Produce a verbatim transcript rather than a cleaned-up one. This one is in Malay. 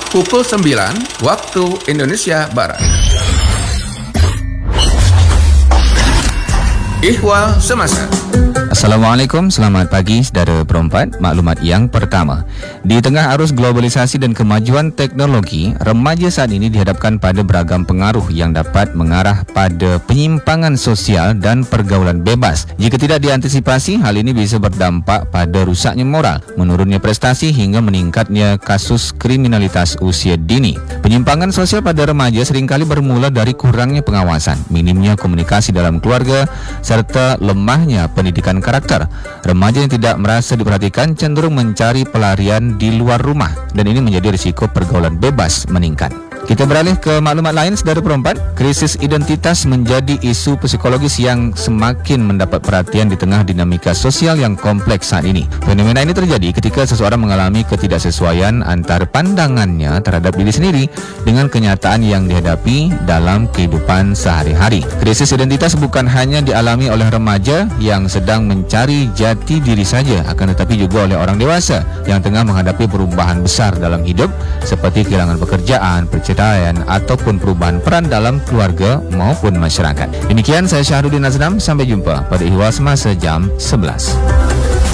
pukul sembilan waktu Indonesia Barat. Ihwal Semasa. Assalamualaikum, selamat pagi saudara perempat. Maklumat yang pertama, di tengah arus globalisasi dan kemajuan teknologi, remaja saat ini dihadapkan pada beragam pengaruh yang dapat mengarah pada penyimpangan sosial dan pergaulan bebas. Jika tidak diantisipasi, hal ini bisa berdampak pada rusaknya moral, menurunnya prestasi hingga meningkatnya kasus kriminalitas usia dini. Penyimpangan sosial pada remaja seringkali bermula dari kurangnya pengawasan, minimnya komunikasi dalam keluarga, serta lemahnya pendidikan karakter. Remaja yang tidak merasa diperhatikan cenderung mencari pelarian di luar rumah, dan ini menjadi risiko pergaulan bebas meningkat. Kita beralih ke maklumat lain saudara perempat. Krisis identitas menjadi isu psikologis yang semakin mendapat perhatian di tengah dinamika sosial yang kompleks saat ini. Fenomena ini terjadi ketika seseorang mengalami ketidaksesuaian antara pandangannya terhadap diri sendiri dengan kenyataan yang dihadapi dalam kehidupan sehari-hari. Krisis identitas bukan hanya dialami oleh remaja yang sedang mencari jati diri saja, akan tetapi juga oleh orang dewasa yang tengah menghadapi perubahan besar dalam hidup, seperti kehilangan pekerjaan, perceraian, ataupun perubahan peran dalam keluarga maupun masyarakat. Demikian saya Syahrudin Azram, sampai jumpa pada Ihwal Semasa jam sebelas.